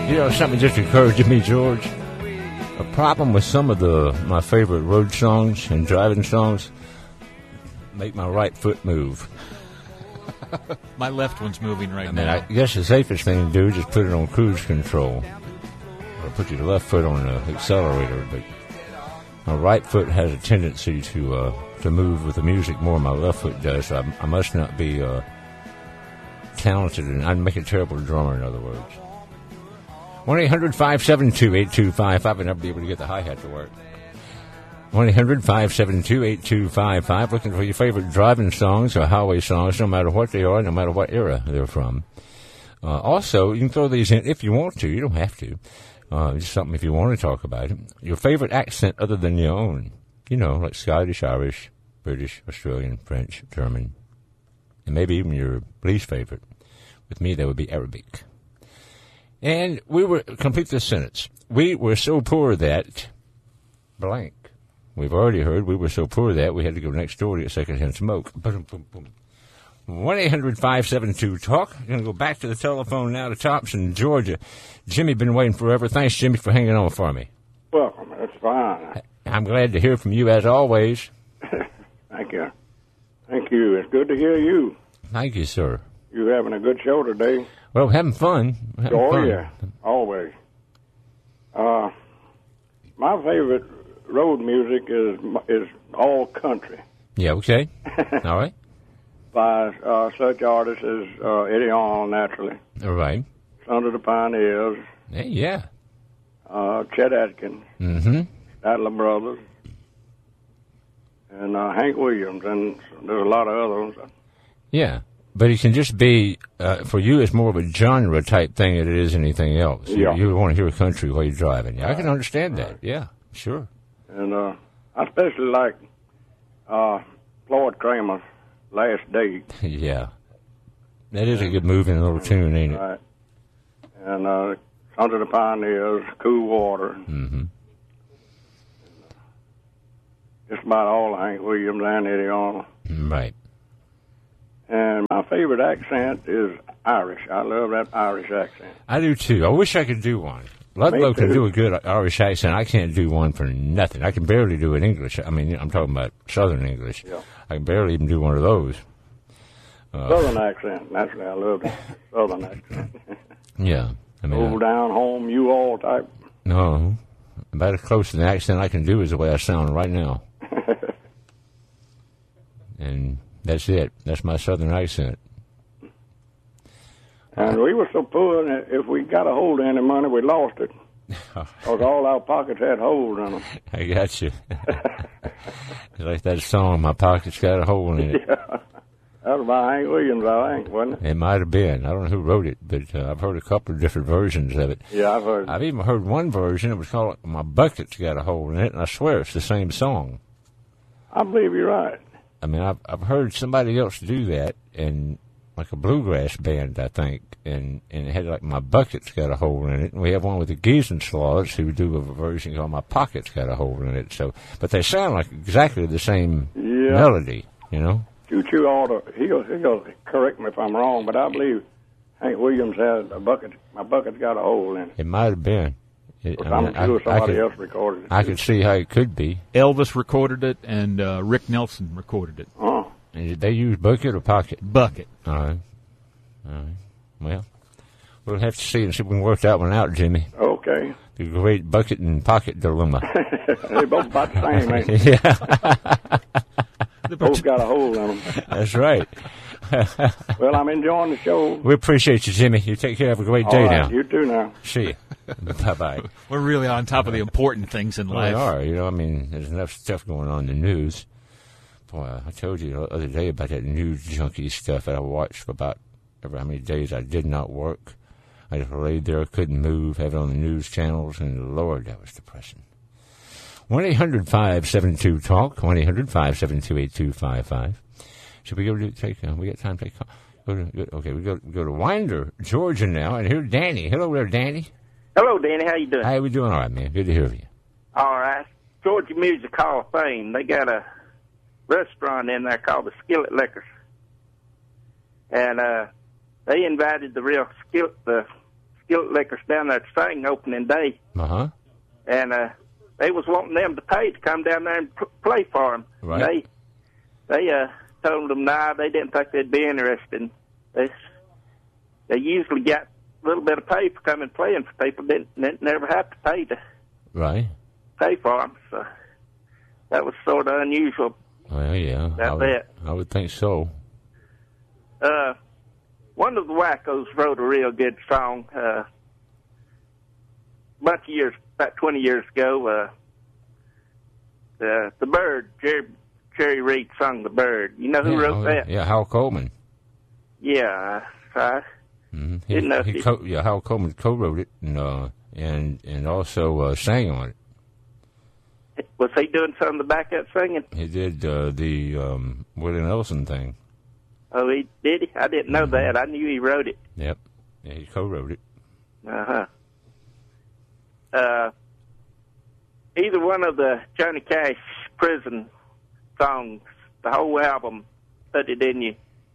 You know, something just occurred to me, George. A problem with some of my favorite road songs and driving songs make my right foot move. My left one's moving right now. I guess the safest thing to do is just put it on cruise control. Or put your left foot on the accelerator. But my right foot has a tendency to move with the music more than my left foot does. So I must not be talented, and I'd make a terrible drummer, in other words. 1-800-572-8255. I'd never be able to get the hi-hat to work. 1-800-572-8255. Looking for your favorite driving songs or highway songs, no matter what they are, no matter what era they're from. Also, you can throw these in if you want to. You don't have to. Just something if you want to talk about it. Your favorite accent other than your own. You know, like Scottish, Irish, British, Australian, French, German. And maybe even your least favorite. With me, that would be Arabic. And complete this sentence. We were so poor that blank. We've already heard we were so poor that we had to go next door to get secondhand smoke. 1-800-572-TALK. I'm going to go back to the telephone now to Thompson, Georgia. Jimmy, been waiting forever. Thanks, Jimmy, for hanging on for me. Welcome. That's fine. I'm glad to hear from you, as always. Thank you. Thank you. It's good to hear you. Thank you, sir. You having a good show today? Well, having fun. Yeah, always. My favorite road music is all country. Yeah, okay. All right. By such artists as Eddie Arnold, naturally. All right. Sons of the Pioneers. Hey, yeah. Chet Atkins. Mm-hmm. Statler Brothers. And Hank Williams. And there's a lot of others. Yeah. But it can just be, for you, it's more of a genre type thing than it is anything else. Yeah. You want to hear country while you're driving. Yeah, I can understand that. Yeah, sure. And I especially like Floyd Kramer's Last Date. Yeah. That is a good moving little tune, ain't it? Right. And Sons of the Pioneers, Cool Water. Mm-hmm. Just about all of Hank Williams and Eddie Arnold. Right. And my favorite accent is Irish. I love that Irish accent. I do, too. I wish I could do one. Ludlow can do a good Irish accent. I can't do one for nothing. I can barely do it in English. I mean, I'm talking about Southern English. Yeah. I can barely even do one of those. Southern accent. Naturally, I love the Southern accent. Yeah. I mean, Old down home, you all type. No. About as close to the accent I can do is the way I sound right now. And that's it. That's my Southern accent. And we were so poor that if we got a hold of any money, we lost it. Because all our pockets had holes in them. I got you. It's like that song, My Pocket's Got a Hole in It. Yeah. That was by Hank Williams, I think, wasn't it? It might have been. I don't know who wrote it, but I've heard a couple of different versions of it. Yeah, I've heard. I've even heard one version. It was called My Bucket's Got a Hole in It, and I swear it's the same song. I believe you're right. I mean, I've heard somebody else do that, and like a bluegrass band, I think, and it had like My Bucket's Got a Hole in It, and we have one with the Giesenslaws who do a version called My Pocket's Got a Hole in It. So, but they sound like exactly the same melody, you know. Choo-Choo ought to, he'll correct me if I'm wrong, but I believe Hank Williams had a bucket. My bucket's got a hole in it. It might have been. I'm sure somebody else recorded it. I could see how it could be. Elvis recorded it, and Rick Nelson recorded it. Oh. And did they use bucket or pocket? Bucket. All right. Well, we'll have to see and see if we can work that one out, Jimmy. Okay. The great bucket and pocket dilemma. They're both about the same, ain't they? Yeah. They both got a hole in them. That's right. Well, I'm enjoying the show. We appreciate you, Jimmy. You take care. Have a great day now. You too now. See you. Bye-bye. We're really on top of the important things in life. We are. You know, I mean, there's enough stuff going on in the news. Boy, I told you the other day about that news junkie stuff that I watched for about how many days I did not work. I just laid there, couldn't move, have it on the news channels, and Lord, that was depressing. 1-800-572-TALK, 1-800-572-8255. Should we go to take? We got time to take. Okay, we go to Winder, Georgia now, and here's Danny. Hello there, Danny. Hello, Danny. How you doing? How we doing? All right, man. Good to hear you. All right. Georgia Music Hall of Fame. They got a restaurant in there called the Skillet Liquors, and they invited the skillet lickers down there to sing opening day. Uh-huh. And they was wanting them to pay to come down there and play for them. Right. They told them, nah, they didn't think they'd be interested. They usually got a little bit of pay for coming playing for people. Didn't never have to pay to pay for them. So that was sort of unusual. Well, yeah. I would think so. One of the Wackos wrote a real good song a bunch of years, about 20 years ago. The Bird, Jerry Reed sung The Bird. You know who wrote that? Yeah, Hal Coleman. Yeah, Hal Coleman co-wrote it and also sang on it. Was he doing some of the backup singing? He did the Willie Nelson thing. Oh, he did? I didn't know that. I knew he wrote it. Yep. Yeah, he co-wrote it. Uh-huh. Either one of the Johnny Cash prison songs, the whole album, put it in your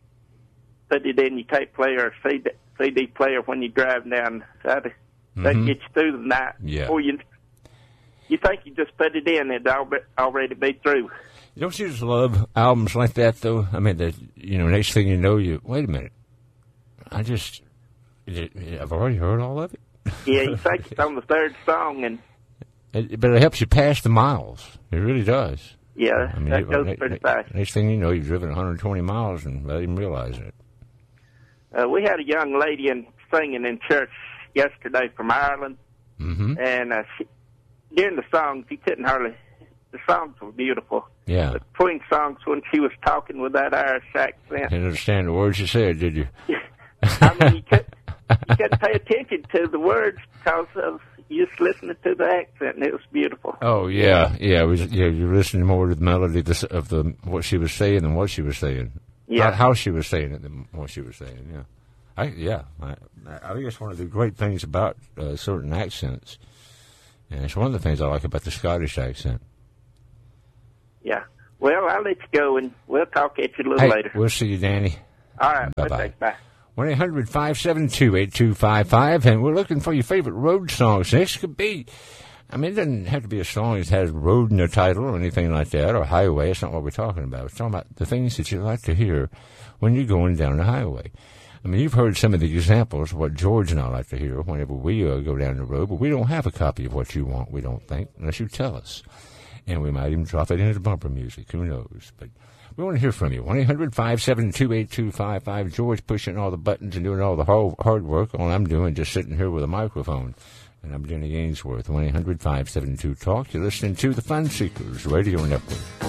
tape player or CD player when you're driving down. That get you through the night. Yeah. Or you think you just put it in, it'd already be through. Don't you just love albums like that, though? I mean, next thing you know, wait a minute. I've already heard all of it. Yeah, you think it's on the third song, but it helps you pass the miles. It really does. Yeah, I mean, that goes pretty fast. Next thing you know, you've driven 120 miles and not even realize it. We had a young lady singing in church yesterday from Ireland, and during the songs, you couldn't hardly. The songs were beautiful. Yeah. But between songs, when she was talking with that Irish accent, didn't understand the words you said, did you? I mean, you couldn't pay attention to the words because of you just listening to the accent, and it was beautiful. Oh yeah. You're listening more to the melody of what she was saying than what she was saying. Yeah. Not how she was saying it than what she was saying. Yeah. I think it's one of the great things about certain accents, and it's one of the things I like about the Scottish accent. Yeah. Well, I'll let you go, and we'll talk at you a little later. We'll see you, Danny. All right. Bye-bye. Bye. 1-800-572-8255, and we're looking for your favorite road songs. This could be, it doesn't have to be a song that has road in the title or anything like that, or highway. It's not what we're talking about. We're talking about the things that you like to hear when you're going down the highway. You've heard some of the examples of what George and I like to hear whenever we go down the road, but we don't have a copy of what you want, we don't think, unless you tell us. And we might even drop it into the bumper music. Who knows? But we want to hear from you. 1-800-572-8255. George pushing all the buttons and doing all the hard work. All I'm doing is just sitting here with a microphone. And I'm Denny Ainsworth. 1-800-572-TALK. You're listening to the Fun Seekers Radio Network.